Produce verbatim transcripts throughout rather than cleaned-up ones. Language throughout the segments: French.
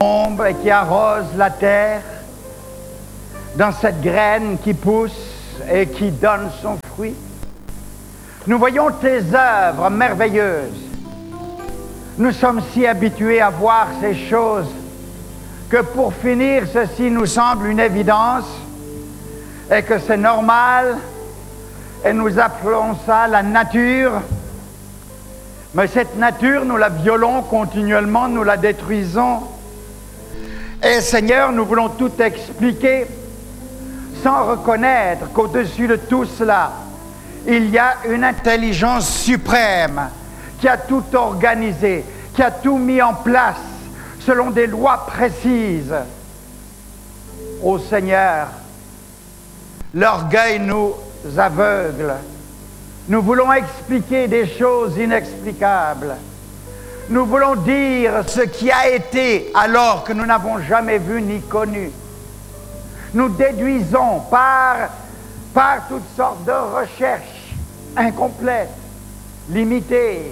tombe et qui arrose la terre, dans cette graine qui pousse et qui donne son fruit. Nous voyons tes œuvres merveilleuses. Nous sommes si habitués à voir ces choses que pour finir, ceci nous semble une évidence et que c'est normal et nous appelons ça la nature. Mais cette nature, nous la violons continuellement, nous la détruisons. Et Seigneur, nous voulons tout expliquer sans reconnaître qu'au-dessus de tout cela, il y a une intelligence suprême qui a tout organisé, qui a tout mis en place selon des lois précises. Ô Seigneur, l'orgueil nous aveugle. Nous voulons expliquer des choses inexplicables. Nous voulons dire ce qui a été alors que nous n'avons jamais vu ni connu. Nous déduisons par, par toutes sortes de recherches incomplètes, limitées.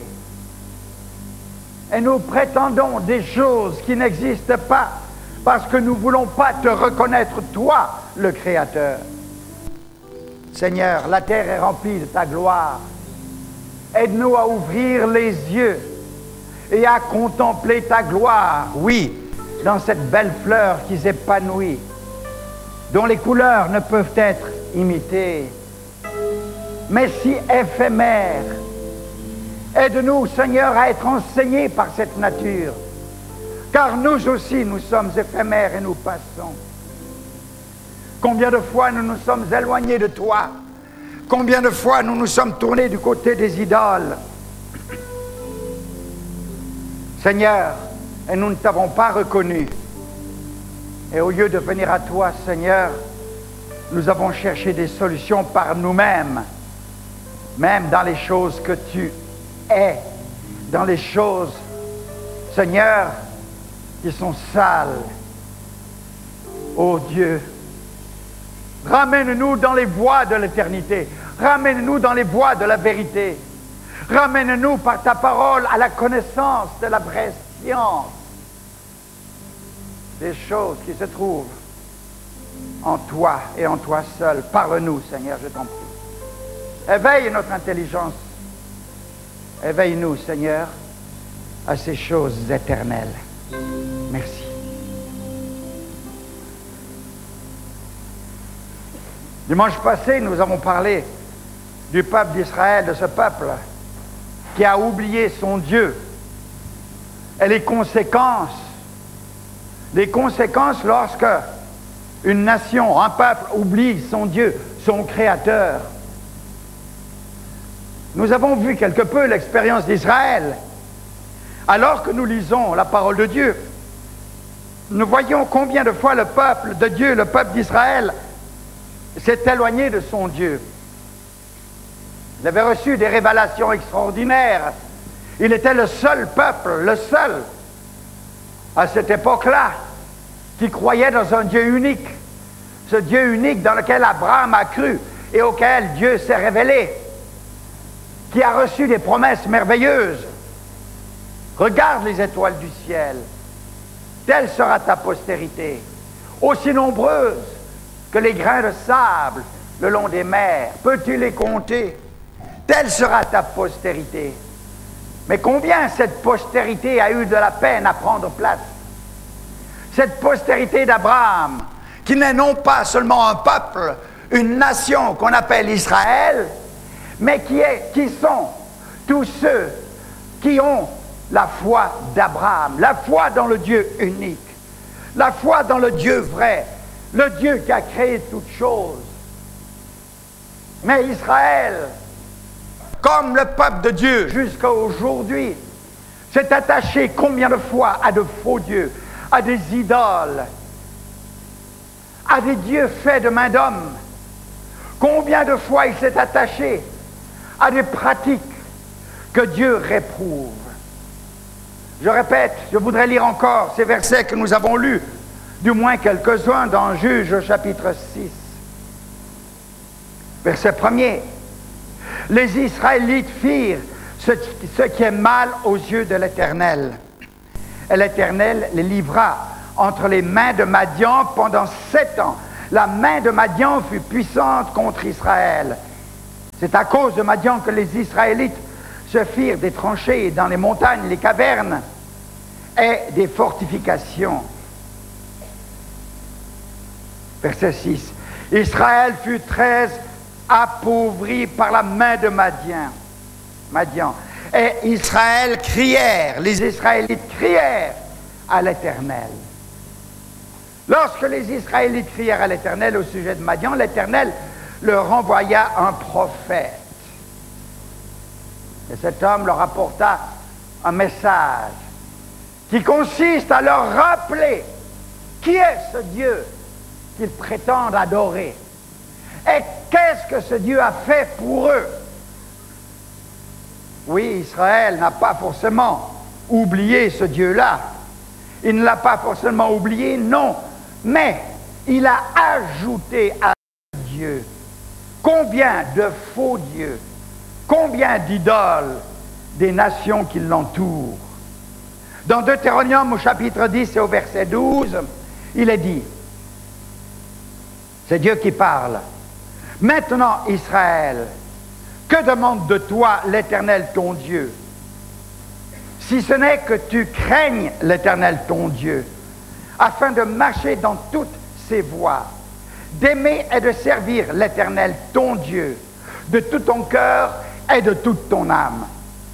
Et nous prétendons des choses qui n'existent pas parce que nous ne voulons pas te reconnaître, toi, le Créateur. Seigneur, la terre est remplie de ta gloire. Aide-nous à ouvrir les yeux et à contempler ta gloire, oui, dans cette belle fleur qui s'épanouit, dont les couleurs ne peuvent être imitées, mais si éphémères. Aide-nous, Seigneur, à être enseignés par cette nature, car nous aussi, nous sommes éphémères et nous passons. Combien de fois nous nous sommes éloignés de toi? Combien de fois nous nous sommes tournés du côté des idoles? Seigneur, et nous ne t'avons pas reconnu. Et au lieu de venir à toi, Seigneur, nous avons cherché des solutions par nous-mêmes, même dans les choses que tu es, dans les choses, Seigneur, qui sont sales. Ô Dieu, ramène-nous dans les voies de l'éternité. Ramène-nous dans les voies de la vérité. Ramène-nous par ta parole à la connaissance de la vraie science des choses qui se trouvent en toi et en toi seul. Parle-nous, Seigneur, je t'en prie. Éveille notre intelligence. Éveille-nous, Seigneur, à ces choses éternelles. Merci. Dimanche passé, nous avons parlé du peuple d'Israël, de ce peuple qui a oublié son Dieu et les conséquences, les conséquences lorsque une nation, un peuple oublie son Dieu, son Créateur. Nous avons vu quelque peu l'expérience d'Israël. Alors que nous lisons la parole de Dieu, nous voyons combien de fois le peuple de Dieu, le peuple d'Israël, s'est éloigné de son Dieu. Il avait reçu des révélations extraordinaires. Il était le seul peuple, le seul, à cette époque-là, qui croyait dans un Dieu unique. Ce Dieu unique dans lequel Abraham a cru et auquel Dieu s'est révélé, qui a reçu des promesses merveilleuses. Regarde les étoiles du ciel. Telle sera ta postérité, aussi nombreuse que les grains de sable le long des mers. Peux-tu les compter? Telle sera ta postérité. Mais combien cette postérité a eu de la peine à prendre place? Cette postérité d'Abraham, qui n'est non pas seulement un peuple, une nation qu'on appelle Israël, mais qui, est, qui sont tous ceux qui ont la foi d'Abraham, la foi dans le Dieu unique, la foi dans le Dieu vrai, le Dieu qui a créé toutes choses. Mais Israël, comme le peuple de Dieu jusqu'à aujourd'hui, s'est attaché combien de fois à de faux dieux, à des idoles, à des dieux faits de main d'homme. Combien de fois il s'est attaché à des pratiques que Dieu réprouve. Je répète, je voudrais lire encore ces versets que nous avons lus, du moins quelques-uns dans Juge au chapitre six. Verset premier. Les Israélites firent ce, ce qui est mal aux yeux de l'Éternel. Et l'Éternel les livra entre les mains de Madian pendant sept ans. La main de Madian fut puissante contre Israël. C'est à cause de Madian que les Israélites se firent des tranchées dans les montagnes, les cavernes et des fortifications. Verset six. Israël fut très appauvri par la main de Madian. Madian. Et Israël crièrent, les Israélites crièrent à l'Éternel. Lorsque les Israélites crièrent à l'Éternel au sujet de Madian, l'Éternel leur envoya un prophète. Et cet homme leur apporta un message qui consiste à leur rappeler qui est ce Dieu qu'ils prétendent adorer et qu'est-ce que ce Dieu a fait pour eux. Oui, Israël n'a pas forcément oublié ce Dieu-là. Il ne l'a pas forcément oublié, non. Mais il a ajouté à Dieu combien de faux dieux, combien d'idoles des nations qui l'entourent. Dans Deutéronome au chapitre dix et au verset douze, il est dit, c'est Dieu qui parle. Maintenant, Israël, que demande de toi l'Éternel ton Dieu? Si ce n'est que tu craignes l'Éternel ton Dieu, afin de marcher dans toutes ses voies, d'aimer et de servir l'Éternel ton Dieu, de tout ton cœur et de toute ton âme.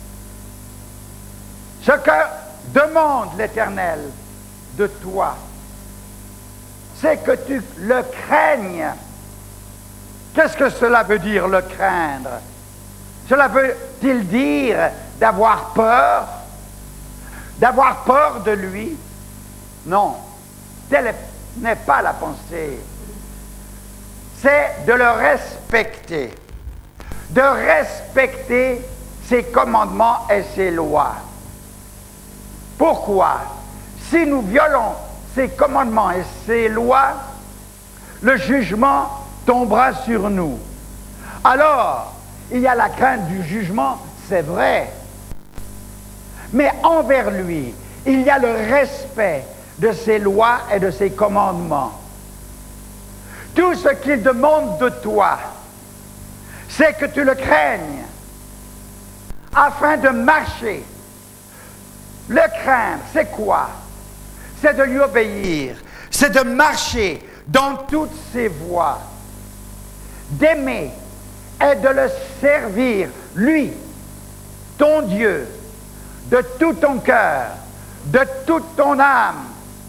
Ce que demande l'Éternel de toi, c'est que tu le craignes. Qu'est-ce que cela veut dire, le craindre? Cela veut-il dire d'avoir peur? D'avoir peur de lui? Non, telle n'est pas la pensée. C'est de le respecter, de respecter ses commandements et ses lois. Pourquoi? Si nous violons ses commandements et ses lois, le jugement tombera sur nous. Alors, il y a la crainte du jugement, c'est vrai. Mais envers lui, il y a le respect de ses lois et de ses commandements. Tout ce qu'il demande de toi, c'est que tu le craignes, afin de marcher. Le craindre, c'est quoi? C'est de lui obéir, c'est de marcher dans toutes ses voies, d'aimer et de le servir, lui, ton Dieu, de tout ton cœur, de toute ton âme.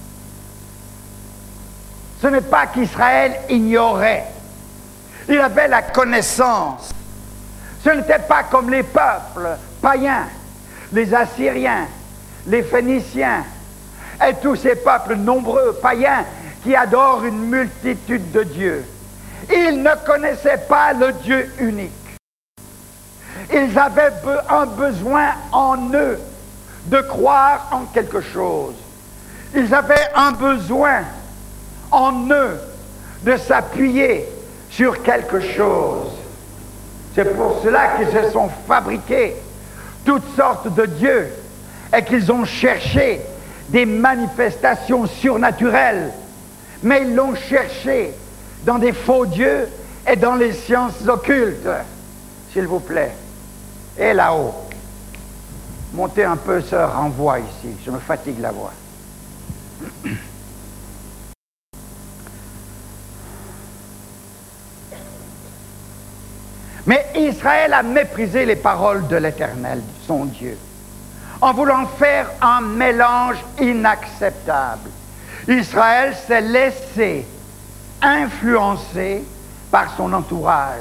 Ce n'est pas qu'Israël ignorait. Il avait la connaissance. Ce n'était pas comme les peuples païens, les Assyriens, les Phéniciens et tous ces peuples nombreux païens qui adorent une multitude de dieux. Ils ne connaissaient pas le Dieu unique. Ils avaient un besoin en eux de croire en quelque chose. Ils avaient un besoin en eux de s'appuyer sur quelque chose. C'est pour cela qu'ils se sont fabriqués toutes sortes de dieux et qu'ils ont cherché des manifestations surnaturelles, mais ils l'ont cherché dans des faux dieux et dans les sciences occultes. S'il vous plaît. Et là-haut, montez un peu ce renvoi ici, je me fatigue la voix. Mais Israël a méprisé les paroles de l'Éternel, son Dieu, en voulant faire un mélange inacceptable. Israël s'est laissé influencer par son entourage.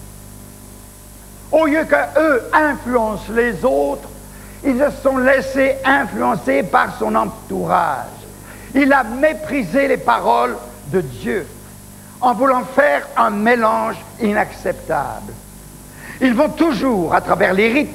Au lieu qu'eux influencent les autres, ils se sont laissés influencer par son entourage. Il a méprisé les paroles de Dieu en voulant faire un mélange inacceptable. Ils vont toujours, à travers les rites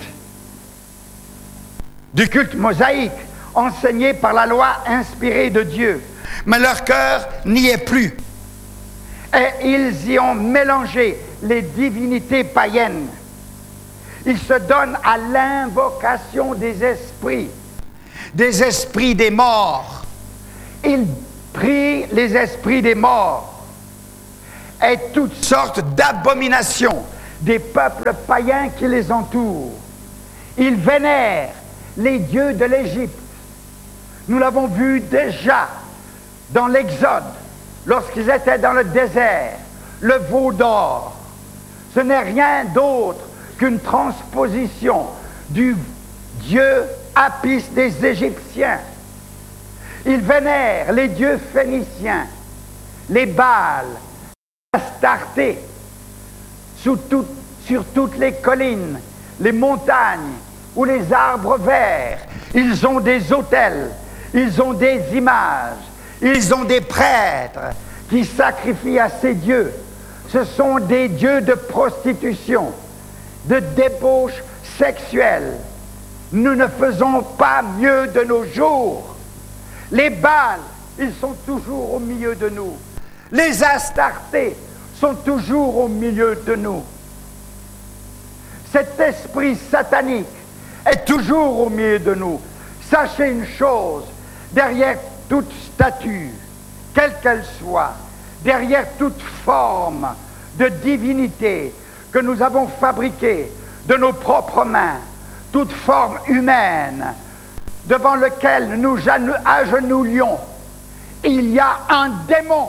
du culte mosaïque, enseignés par la loi inspirée de Dieu, mais leur cœur n'y est plus. Et ils y ont mélangé les divinités païennes. Ils se donnent à l'invocation des esprits, des esprits des morts. il prie les esprits des morts et toutes sortes d'abominations des peuples païens qui les entourent. Il vénère les dieux de l'Égypte. Nous l'avons vu déjà dans l'Exode, lorsqu'ils étaient dans le désert, le veau d'or. Ce n'est rien d'autre qu'une transposition du dieu Apis des Égyptiens. Il vénère les dieux phéniciens, les Baals, l'Astarté, sous tout, sur toutes les collines, les montagnes ou les arbres verts. Ils ont des autels, ils ont des images, ils ont des prêtres qui sacrifient à ces dieux. Ce sont des dieux de prostitution, de débauche sexuelle. Nous ne faisons pas mieux de nos jours. Les Baals, ils sont toujours au milieu de nous. Les Astartés sont toujours au milieu de nous. Cet esprit satanique est toujours au milieu de nous. Sachez une chose, derrière toute statue, quelle qu'elle soit, derrière toute forme de divinité que nous avons fabriquée de nos propres mains, toute forme humaine devant laquelle nous agenouillons, il y a un démon,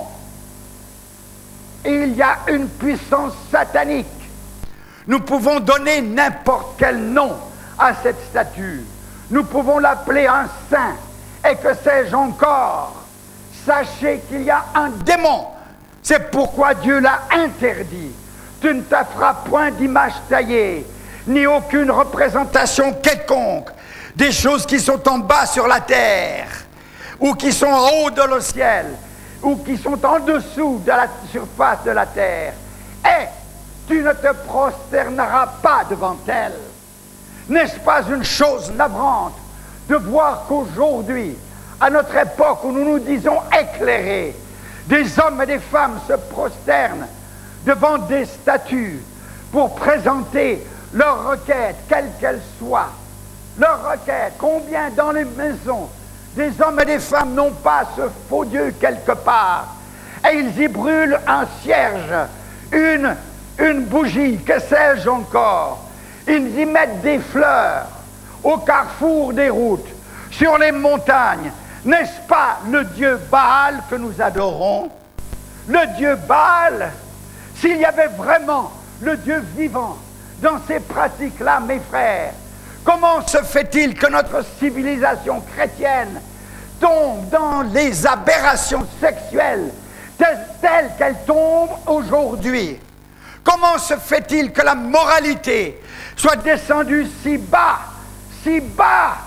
il y a une puissance satanique. Nous pouvons donner n'importe quel nom à cette statue. Nous pouvons l'appeler un saint, et que sais-je encore. Sachez qu'il y a un démon. C'est pourquoi Dieu l'a interdit. Tu ne te feras point d'image taillée, ni aucune représentation quelconque des choses qui sont en bas sur la terre, ou qui sont en haut dans le ciel, ou qui sont en dessous de la surface de la terre. Et tu ne te prosterneras pas devant elles. N'est-ce pas une chose navrante de voir qu'aujourd'hui, à notre époque où nous nous disons éclairés, des hommes et des femmes se prosternent devant des statues pour présenter leurs requêtes, quelles qu'elles soient. Leurs requêtes, combien dans les maisons des hommes et des femmes n'ont pas ce faux Dieu quelque part, et ils y brûlent un cierge, une, une bougie, que sais-je encore. Ils y mettent des fleurs au carrefour des routes, sur les montagnes. N'est-ce pas le Dieu Baal que nous adorons? Le Dieu Baal, s'il y avait vraiment le Dieu vivant dans ces pratiques-là, mes frères, comment se fait-il que notre civilisation chrétienne tombe dans les aberrations sexuelles telles qu'elles tombent aujourd'hui? Comment se fait-il que la moralité soit descendue si bas, si bas,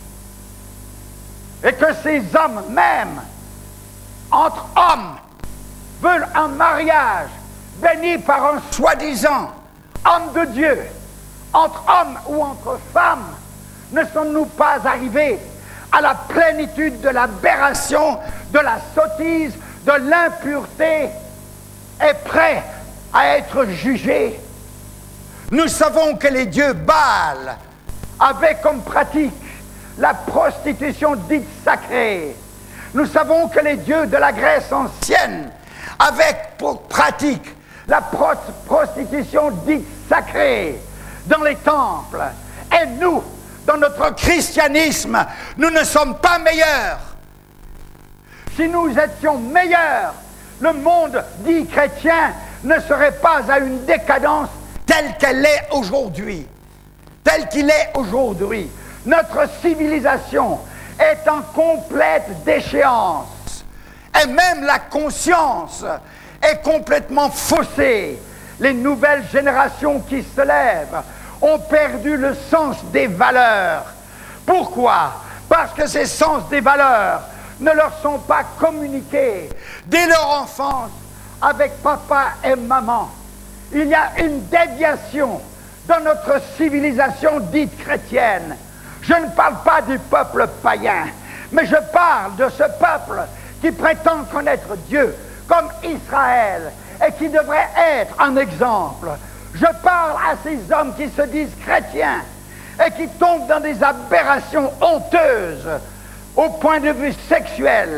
et que ces hommes même, entre hommes, veulent un mariage béni par un soi-disant homme de Dieu? Entre hommes ou entre femmes, ne sommes-nous pas arrivés à la plénitude de l'aberration, de la sottise, de l'impureté, et prêts à être jugés? Nous savons que les dieux Baal avaient comme pratique la prostitution dite sacrée. Nous savons que les dieux de la Grèce ancienne avaient pour pratique la pro- prostitution dite sacrée dans les temples. Et nous, dans notre christianisme, nous ne sommes pas meilleurs. Si nous étions meilleurs, le monde dit chrétien ne serait pas à une décadence telle qu'elle est aujourd'hui. Tel qu'il est aujourd'hui. Notre civilisation est en complète déchéance. Et même la conscience est complètement faussée. Les nouvelles générations qui se lèvent ont perdu le sens des valeurs. Pourquoi? Parce que ces sens des valeurs ne leur sont pas communiqués dès leur enfance avec papa et maman. Il y a une déviation dans notre civilisation dite chrétienne. Je ne parle pas du peuple païen, mais je parle de ce peuple qui prétend connaître Dieu comme Israël et qui devrait être un exemple. Je parle à ces hommes qui se disent chrétiens et qui tombent dans des aberrations honteuses au point de vue sexuel,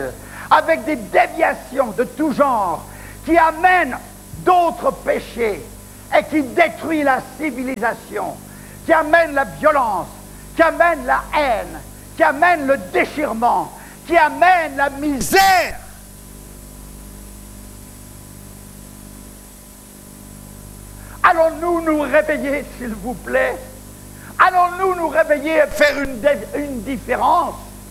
avec des déviations de tout genre, qui amènent d'autres péchés et qui détruisent la civilisation, qui amènent la violence, qui amènent la haine, qui amènent le déchirement, qui amènent la misère. Allons-nous nous réveiller, s'il vous plaît? Allons-nous nous réveiller et faire une, une différence?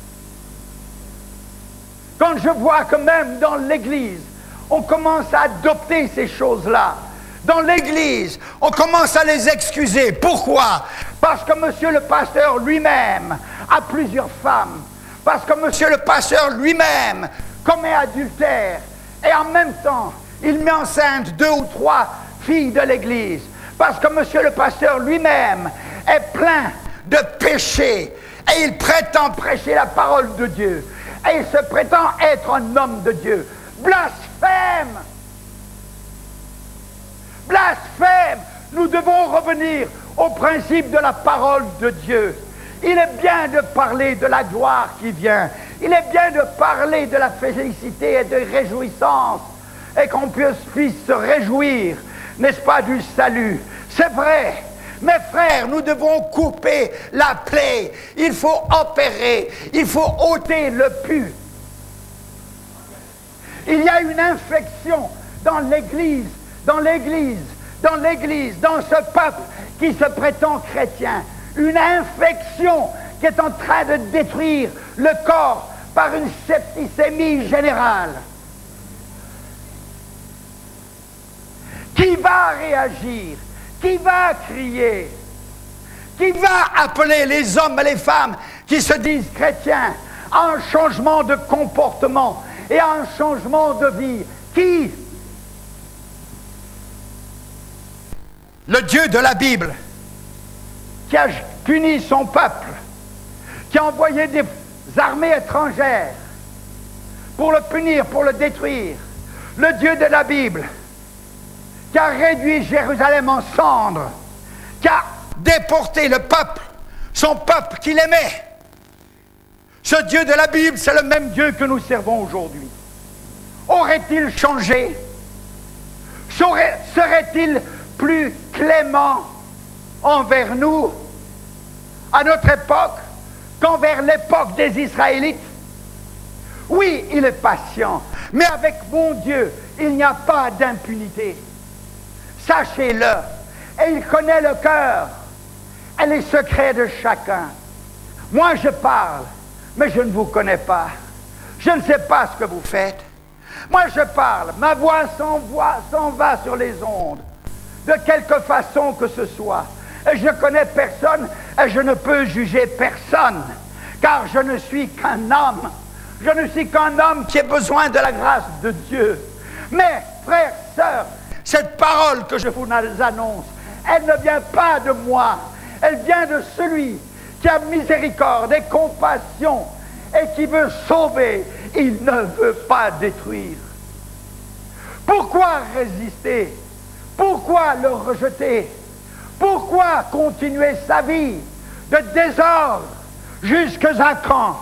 Quand je vois que même dans l'Église, on commence à adopter ces choses-là. Dans l'Église, on commence à les excuser. Pourquoi? Parce que monsieur le pasteur lui-même a plusieurs femmes. Parce que monsieur le pasteur lui-même commet adultère. Et en même temps, il met enceinte deux ou trois filles de l'Église. Parce que monsieur le pasteur lui-même est plein de péchés. Et il prétend prêcher la parole de Dieu. Et il se prétend être un homme de Dieu. Blasphème! Blasphème! Nous devons revenir au principe de la parole de Dieu. Il est bien de parler de la gloire qui vient. Il est bien de parler de la félicité et de réjouissance. Et qu'on puisse, puisse se réjouir, n'est-ce pas, du salut. C'est vrai. Mes frères, nous devons couper la plaie. Il faut opérer. Il faut ôter le pu. Il y a une infection dans l'Église, dans l'Église, dans l'Église, dans ce peuple qui se prétend chrétien. Une infection qui est en train de détruire le corps par une septicémie générale. Qui va réagir? Qui va crier? Qui va appeler les hommes et les femmes qui se disent chrétiens à un changement de comportement et à un changement de vie? Qui? Le Dieu de la Bible, qui a puni son peuple, qui a envoyé des armées étrangères pour le punir, pour le détruire. Le Dieu de la Bible, qui a réduit Jérusalem en cendres, qui a déporté le peuple, son peuple qu'il aimait. Ce Dieu de la Bible, c'est le même Dieu que nous servons aujourd'hui. Aurait-il changé? Serait, serait-il plus clément envers nous à notre époque qu'envers l'époque des Israélites? Oui, il est patient, mais avec mon Dieu, il n'y a pas d'impunité. Sachez-le, et il connaît le cœur et les secrets de chacun. Moi, je parle, mais je ne vous connais pas. Je ne sais pas ce que vous faites. Moi, je parle, ma voix s'envoie, s'en va sur les ondes, de quelque façon que ce soit. Et je connais personne, et je ne peux juger personne, car je ne suis qu'un homme. Je ne suis qu'un homme qui a besoin de la grâce de Dieu. Mais, frères, sœurs, cette parole que je vous annonce, elle ne vient pas de moi, elle vient de celui qui a miséricorde et compassion et qui veut sauver. Il ne veut pas détruire. Pourquoi résister? Pourquoi le rejeter? Pourquoi continuer sa vie de désordre jusqu'à quand?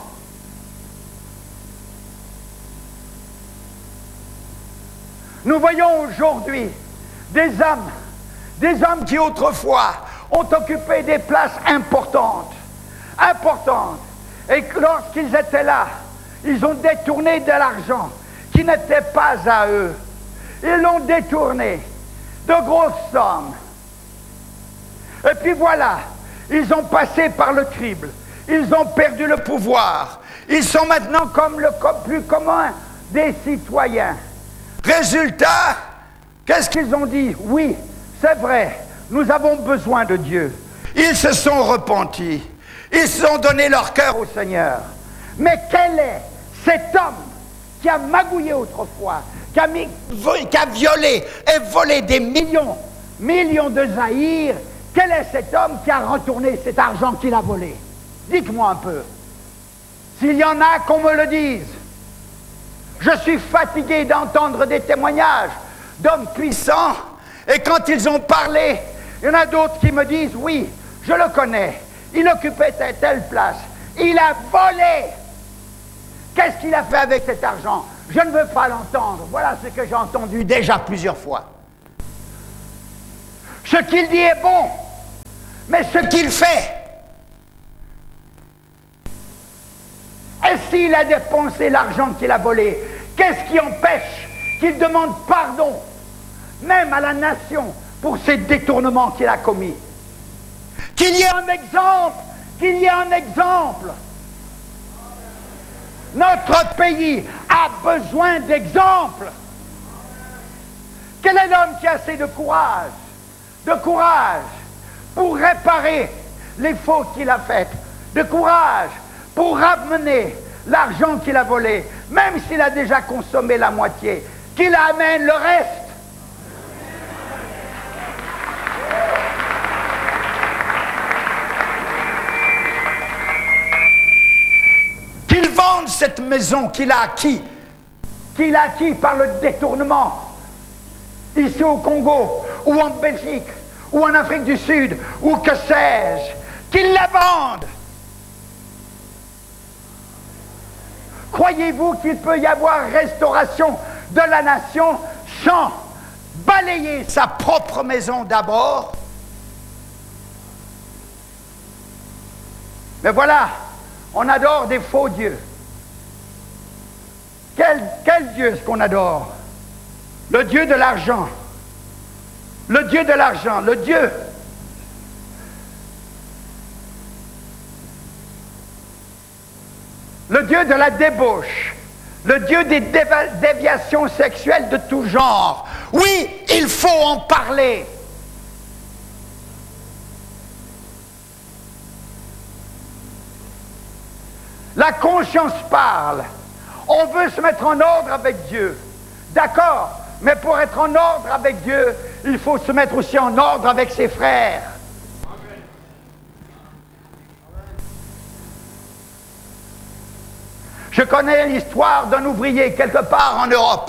Nous voyons aujourd'hui des hommes, des hommes qui autrefois ont occupé des places importantes, importantes, et que lorsqu'ils étaient là, ils ont détourné de l'argent qui n'était pas à eux. Ils l'ont détourné de grosses sommes. Et puis voilà, ils ont passé par le crible, ils ont perdu le pouvoir, ils sont maintenant comme le plus commun des citoyens. Résultat, qu'est-ce qu'ils ont dit? Oui, c'est vrai, nous avons besoin de Dieu. Ils se sont repentis, ils se sont donné leur cœur au Seigneur. Mais quel est cet homme qui a magouillé autrefois, qui a, mis, qui a violé et volé des millions, millions de zaïrs? Quel est cet homme qui a retourné cet argent qu'il a volé? Dites-moi un peu. S'il y en a, qu'on me le dise. Je suis fatigué d'entendre des témoignages d'hommes puissants, et quand ils ont parlé, il y en a d'autres qui me disent, oui, je le connais, il occupait telle, telle place, il a volé Qu'est-ce qu'il a fait avec cet argent? Je ne veux pas l'entendre. Voilà ce que j'ai entendu déjà plusieurs fois. Ce qu'il dit est bon, mais ce qu'il fait. Et s'il a dépensé l'argent qu'il a volé, qu'est-ce qui empêche qu'il demande pardon, même à la nation, pour ces détournements qu'il a commis? Qu'il y ait un exemple, qu'il y ait un exemple. Notre pays a besoin d'exemples. Quel est l'homme qui a assez de courage, de courage pour réparer les fautes qu'il a faites, de courage pour ramener l'argent qu'il a volé, même s'il a déjà consommé la moitié, qu'il amène le reste? Qu'il vende cette maison qu'il a acquis, qu'il a acquis par le détournement, ici au Congo, ou en Belgique, ou en Afrique du Sud, ou que sais-je, qu'il la vende. Croyez-vous qu'il peut y avoir restauration de la nation sans balayer sa propre maison d'abord? Mais voilà, on adore des faux dieux. Quel, quel Dieu est-ce qu'on adore? Le Dieu de l'argent. Le Dieu de l'argent, le Dieu. Le Dieu de la débauche. Le Dieu des déva- déviations sexuelles de tout genre. Oui, il faut en parler. La conscience parle. On veut se mettre en ordre avec Dieu. D'accord, mais pour être en ordre avec Dieu, il faut se mettre aussi en ordre avec ses frères. Je connais l'histoire d'un ouvrier quelque part en Europe.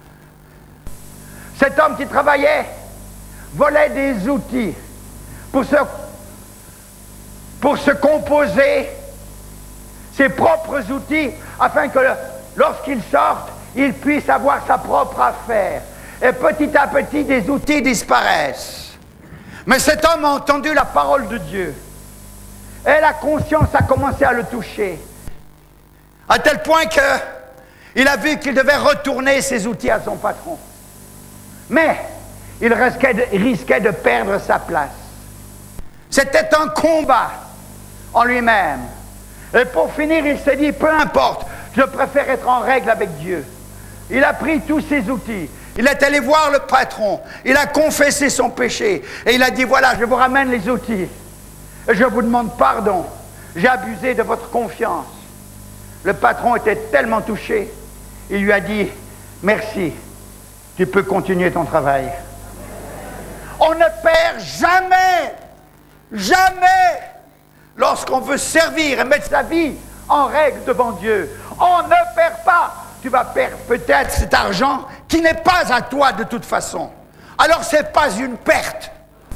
Cet homme qui travaillait volait des outils pour se, pour se composer ses propres outils afin que lorsqu'il sorte, il puisse avoir sa propre affaire. Et petit à petit, des outils disparaissent. Mais cet homme a entendu la parole de Dieu. Et la conscience a commencé à le toucher. À tel point qu'il a vu qu'il devait retourner ses outils à son patron. Mais il risquait de, risquait de perdre sa place. C'était un combat en lui-même. Et pour finir, il s'est dit, peu importe, je préfère être en règle avec Dieu. Il a pris tous ses outils. Il est allé voir le patron. Il a confessé son péché. Et il a dit, voilà, je vous ramène les outils. Et je vous demande pardon. J'ai abusé de votre confiance. Le patron était tellement touché. Il lui a dit, merci, tu peux continuer ton travail. On ne perd jamais, jamais, lorsqu'on veut servir et mettre sa vie en règle devant Dieu. On ne perd pas. Tu vas perdre peut-être cet argent qui n'est pas à toi de toute façon. Alors ce n'est pas une perte.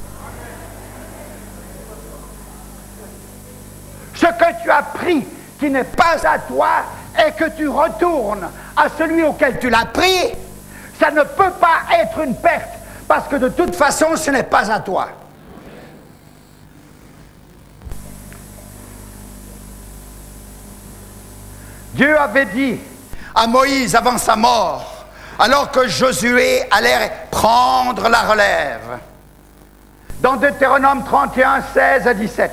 Ce que tu as pris qui n'est pas à toi et que tu retournes à celui auquel tu l'as pris, ça ne peut pas être une perte parce que de toute façon ce n'est pas à toi. Dieu avait dit à Moïse avant sa mort, alors que Josué allait prendre la relève, dans Deutéronome trente et un, seize à dix-sept.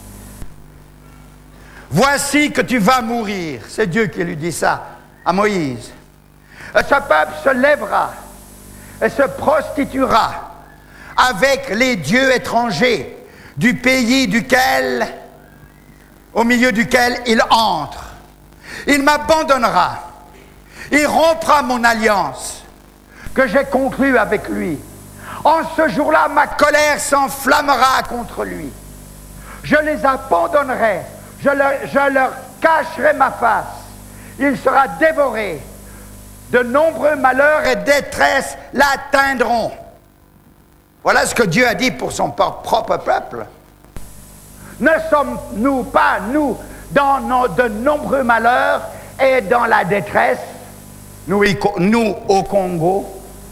Voici que tu vas mourir. C'est Dieu qui lui dit ça à Moïse. Et ce peuple se lèvera et se prostituera avec les dieux étrangers du pays duquel, au milieu duquel il entre. Il m'abandonnera. Il rompra mon alliance que j'ai conclue avec lui. En ce jour-là, ma colère s'enflammera contre lui. Je les abandonnerai. Je leur, je leur cacherai ma face. Il sera dévoré. De nombreux malheurs et détresses l'atteindront. Voilà ce que Dieu a dit pour son propre peuple. Ne sommes-nous pas, nous, dans nos, de nombreux malheurs est dans la détresse, nous, nous au Congo,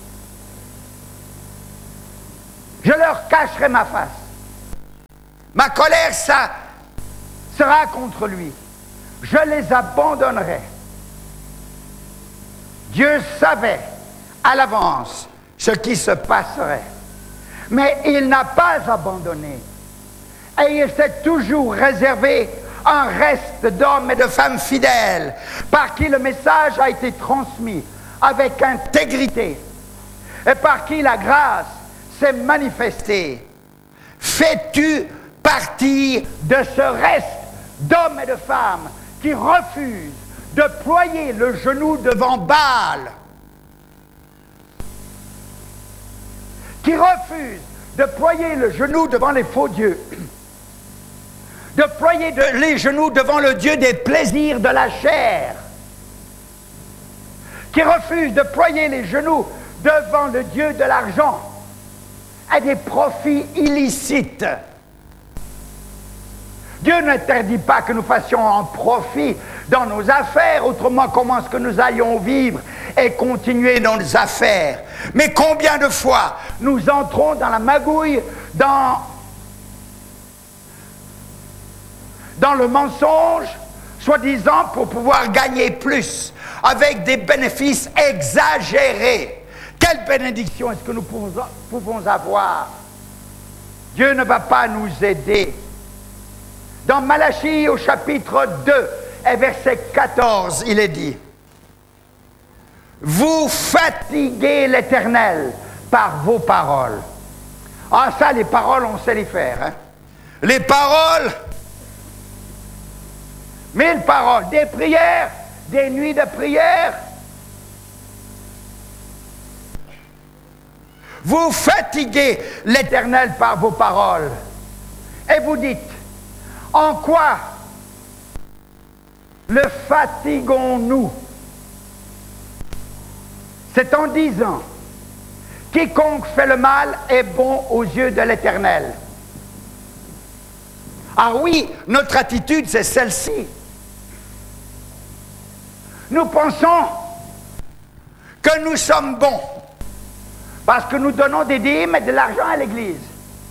je leur cacherai ma face. Ma colère, ça sera contre lui. Je les abandonnerai. Dieu savait à l'avance ce qui se passerait. Mais il n'a pas abandonné. Et il s'est toujours réservé un reste d'hommes et de femmes fidèles par qui le message a été transmis avec intégrité et par qui la grâce s'est manifestée. Fais-tu partie de ce reste d'hommes et de femmes qui refusent de ployer le genou devant Baal, qui refusent de ployer le genou devant les faux dieux, de ployer de, les genoux devant le Dieu des plaisirs de la chair, qui refusent de ployer les genoux devant le Dieu de l'argent et des profits illicites. Dieu n'interdit pas que nous fassions un profit dans nos affaires, autrement comment est-ce que nous allions vivre et continuer dans nos affaires. Mais combien de fois nous entrons dans la magouille, dans, dans le mensonge, soi-disant pour pouvoir gagner plus, avec des bénéfices exagérés. Quelle bénédiction est-ce que nous pouvons, pouvons avoir? Dieu ne va pas nous aider. Dans Malachie au chapitre deux et verset quatorze, il est dit: vous fatiguez l'Éternel par vos paroles. Ah ça, les paroles, on sait les faire. Hein? Les paroles, mille paroles, des prières, des nuits de prière. Vous fatiguez l'Éternel par vos paroles. Et vous dites: en quoi le fatiguons-nous? C'est en disant: quiconque fait le mal est bon aux yeux de l'Éternel. Ah oui, notre attitude, c'est celle-ci. Nous pensons que nous sommes bons parce que nous donnons des dîmes et de l'argent à l'Église.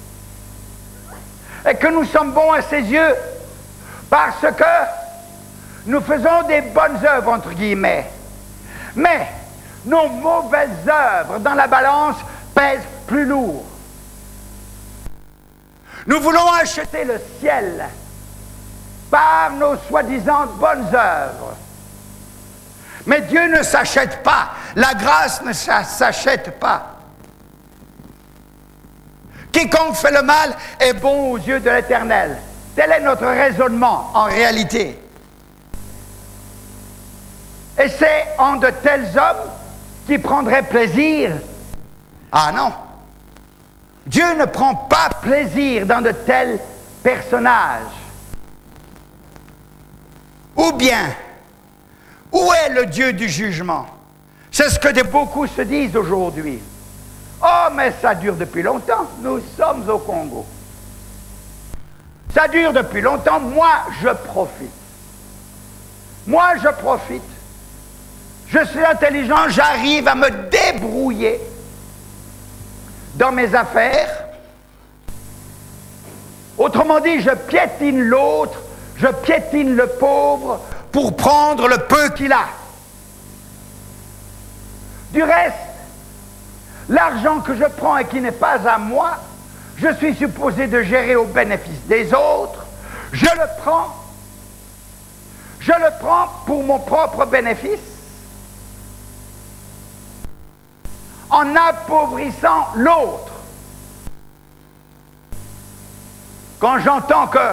Et que nous sommes bons à ses yeux parce que nous faisons des bonnes œuvres, entre guillemets. Mais nos mauvaises œuvres dans la balance pèsent plus lourd. Nous voulons acheter le ciel par nos soi-disant bonnes œuvres. Mais Dieu ne s'achète pas. La grâce ne s'achète pas. Quiconque fait le mal est bon aux yeux de l'Éternel. Tel est notre raisonnement en réalité. Et c'est en de tels hommes qui prendraient plaisir. Ah non! Dieu ne prend pas plaisir dans de tels personnages. Ou bien, où est le Dieu du jugement? C'est ce que de beaucoup se disent aujourd'hui. Oh, mais ça dure depuis longtemps. Nous sommes au Congo. Ça dure depuis longtemps. Moi, je profite. Moi, je profite. Je suis intelligent, j'arrive à me débrouiller dans mes affaires. Autrement dit, je piétine l'autre, je piétine le pauvre pour prendre le peu qu'il a. Du reste, l'argent que je prends et qui n'est pas à moi, je suis supposé de gérer au bénéfice des autres. Je le prends. Je le prends pour mon propre bénéfice. En appauvrissant l'autre. Quand j'entends que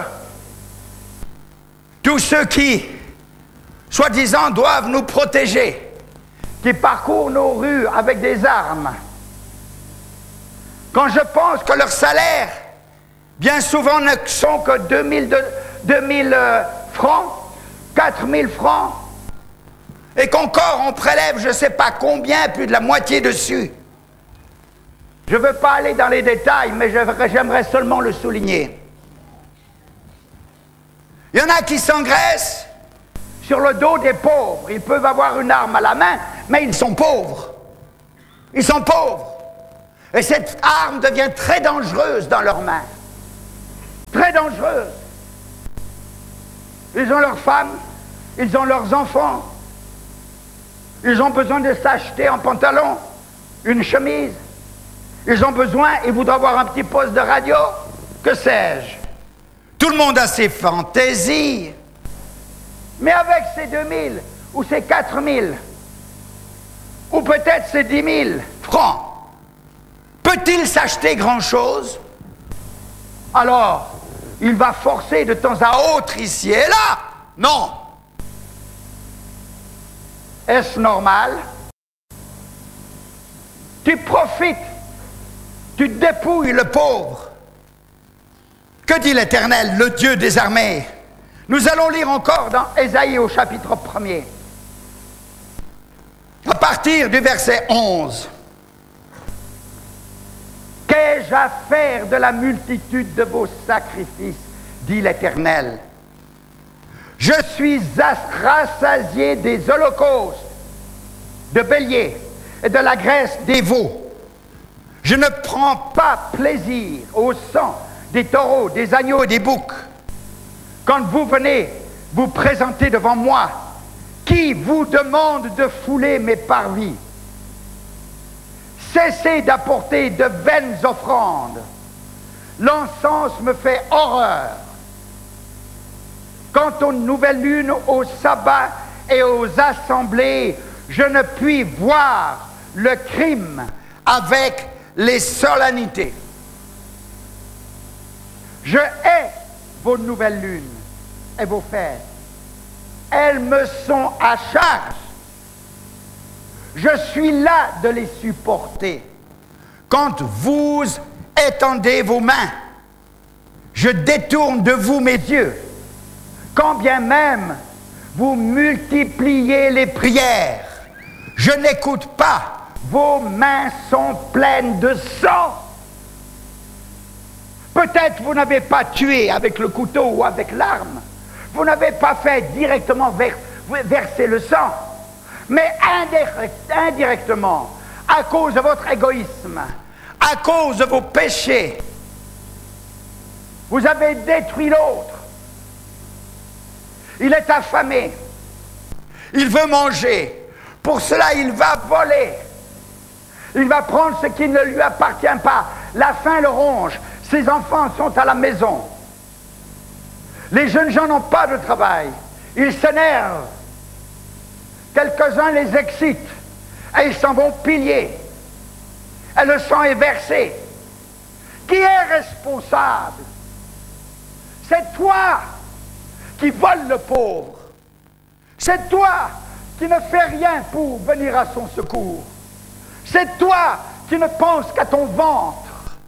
tous ceux qui, soi-disant, doivent nous protéger, qui parcourent nos rues avec des armes, quand je pense que leurs salaires, bien souvent, ne sont que deux mille euh, francs, quatre mille francs, et qu'encore on prélève je ne sais pas combien, plus de la moitié dessus. Je ne veux pas aller dans les détails, mais j'aimerais seulement le souligner. Il y en a qui s'engraissent sur le dos des pauvres. Ils peuvent avoir une arme à la main, mais ils sont pauvres. Ils sont pauvres. Et cette arme devient très dangereuse dans leurs mains. Très dangereuse. Ils ont leurs femmes, ils ont leurs enfants. Ils ont besoin de s'acheter un pantalon, une chemise. Ils ont besoin, ils voudraient avoir un petit poste de radio. Que sais-je? Tout le monde a ses fantaisies. Mais avec ces deux mille ou ces quatre mille, ou peut-être ces dix mille francs, peut-il s'acheter grand-chose? Alors, il va forcer de temps à autre ici et là. Non. Est-ce normal? Tu profites, tu dépouilles le pauvre. Que dit l'Éternel, le Dieu des armées? Nous allons lire encore dans Ésaïe au chapitre premier, à partir du verset onze. Qu'ai-je à faire de la multitude de vos sacrifices, dit l'Éternel? Je suis rassasié des holocaustes, de béliers et de la graisse des veaux. Je ne prends pas plaisir au sang des taureaux, des agneaux et des boucs. Quand vous venez vous présenter devant moi, qui vous demande de fouler mes parvis? Cessez d'apporter de vaines offrandes. L'encens me fait horreur. Quant aux nouvelles lunes, au sabbat et aux assemblées, je ne puis voir le crime avec les solennités. Je hais vos nouvelles lunes et vos fêtes. Elles me sont à charge. Je suis là de les supporter. Quand vous étendez vos mains, je détourne de vous mes yeux. Quand bien même vous multipliez les prières, je n'écoute pas. Vos mains sont pleines de sang. Peut-être vous n'avez pas tué avec le couteau ou avec l'arme. Vous n'avez pas fait directement vers, verser le sang. Mais indirect, indirectement, à cause de votre égoïsme, à cause de vos péchés, vous avez détruit l'autre. Il est affamé. Il veut manger. Pour cela, il va voler. Il va prendre ce qui ne lui appartient pas. La faim le ronge. Ses enfants sont à la maison. Les jeunes gens n'ont pas de travail. Ils s'énervent. Quelques-uns les excitent. Et ils s'en vont piller. Et le sang est versé. Qui est responsable? C'est toi qui vole le pauvre. C'est toi qui ne fais rien pour venir à son secours. C'est toi qui ne penses qu'à ton ventre.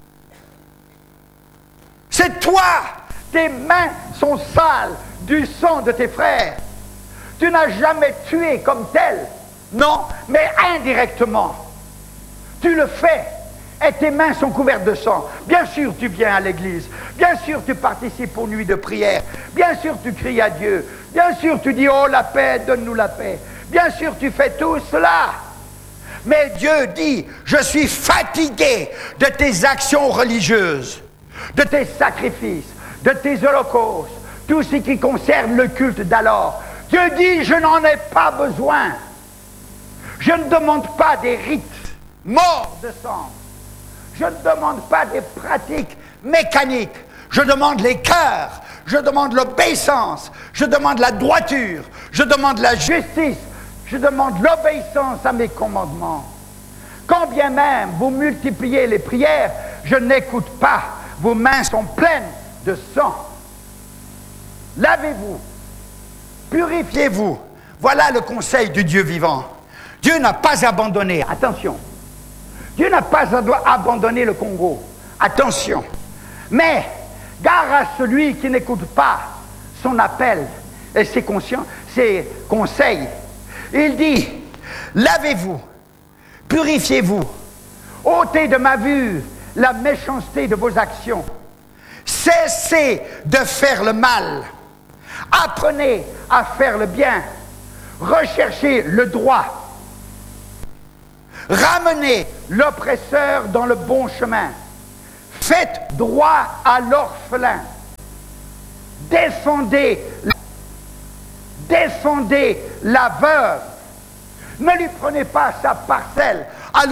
C'est toi, tes mains sont sales du sang de tes frères. Tu n'as jamais tué comme tel, non, mais indirectement. Tu le fais et tes mains sont couvertes de sang. Bien sûr, tu viens à l'église. Bien sûr, tu participes aux nuits de prière. Bien sûr, tu cries à Dieu. Bien sûr, tu dis « Oh, la paix, donne-nous la paix ». Bien sûr, tu fais tout cela. Mais Dieu dit « Je suis fatigué de tes actions religieuses, de tes sacrifices, de tes holocaustes, tout ce qui concerne le culte d'alors. » Dieu dit « Je n'en ai pas besoin. Je ne demande pas des rites morts de sang. Je ne demande pas des pratiques mécaniques. Je demande les cœurs. Je demande l'obéissance. Je demande la droiture. Je demande la justice. Je demande l'obéissance à mes commandements. Quand bien même vous multipliez les prières, je n'écoute pas. Vos mains sont pleines de sang. Lavez-vous. Purifiez-vous. Voilà le conseil du Dieu vivant. Dieu n'a pas abandonné. Attention. Dieu n'a pas abandonné le Congo. Attention. Mais, gare à celui qui n'écoute pas son appel et ses, ses conseils. Il dit, lavez-vous, purifiez-vous, ôtez de ma vue la méchanceté de vos actions. Cessez de faire le mal. Apprenez à faire le bien. Recherchez le droit. Ramenez l'oppresseur dans le bon chemin. Faites droit à l'orphelin. Défendez, défendez la veuve. Ne lui prenez pas sa parcelle.